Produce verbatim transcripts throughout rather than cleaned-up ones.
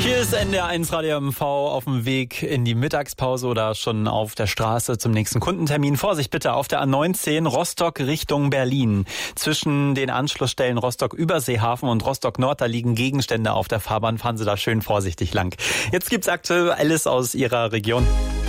Hier ist N D R eins Radio M V auf dem Weg in die Mittagspause oder schon auf der Straße zum nächsten Kundentermin. Vorsicht bitte auf der A neunzehn Rostock Richtung Berlin. Zwischen den Anschlussstellen Rostock-Überseehafen und Rostock-Nord, da liegen Gegenstände auf der Fahrbahn. Fahren Sie da schön vorsichtig lang. Jetzt gibt's Aktuelles aus Ihrer Region.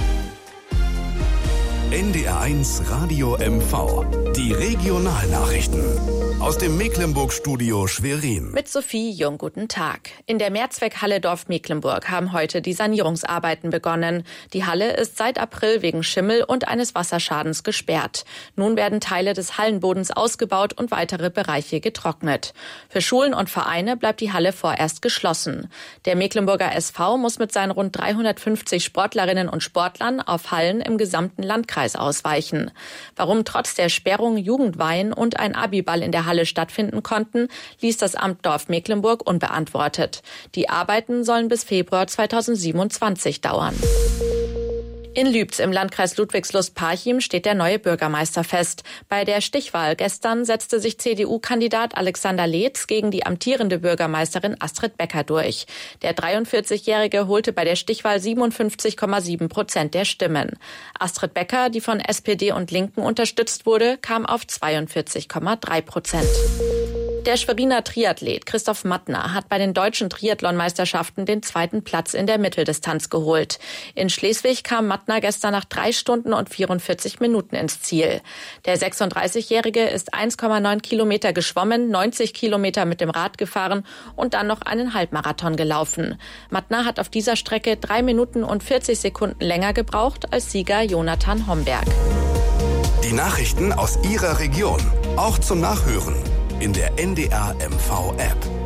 N D R eins Radio M V. Die Regionalnachrichten. Aus dem Mecklenburg-Studio Schwerin. Mit Sophie Jung, guten Tag. In der Mehrzweckhalle Dorf-Mecklenburg haben heute die Sanierungsarbeiten begonnen. Die Halle ist seit April wegen Schimmel und eines Wasserschadens gesperrt. Nun werden Teile des Hallenbodens ausgebaut und weitere Bereiche getrocknet. Für Schulen und Vereine bleibt die Halle vorerst geschlossen. Der Mecklenburger S V muss mit seinen rund dreihundertfünfzig Sportlerinnen und Sportlern auf Hallen im gesamten Landkreis ausweichen. Warum trotz der Sperrung Jugendweihen und ein Abiball in der Halle stattfinden konnten, ließ das Amt Dorf-Mecklenburg unbeantwortet. Die Arbeiten sollen bis Februar zweitausendsiebenundzwanzig dauern. In Lübz im Landkreis Ludwigslust-Parchim steht der neue Bürgermeister fest. Bei der Stichwahl gestern setzte sich C D U-Kandidat Alexander Leetz gegen die amtierende Bürgermeisterin Astrid Becker durch. Der dreiundvierzigjährige holte bei der Stichwahl siebenundfünfzig Komma sieben Prozent der Stimmen. Astrid Becker, die von S P D und Linken unterstützt wurde, kam auf zweiundvierzig Komma drei Prozent. Der Schweriner Triathlet Christoph Mattner hat bei den deutschen Triathlonmeisterschaften den zweiten Platz in der Mitteldistanz geholt. In Schleswig kam Mattner gestern nach drei Stunden und vierundvierzig Minuten ins Ziel. Der sechsunddreißigjährige ist eins Komma neun Kilometer geschwommen, neunzig Kilometer mit dem Rad gefahren und dann noch einen Halbmarathon gelaufen. Mattner hat auf dieser Strecke drei Minuten und vierzig Sekunden länger gebraucht als Sieger Jonathan Homberg. Die Nachrichten aus Ihrer Region, auch zum Nachhören in der N D R M V App.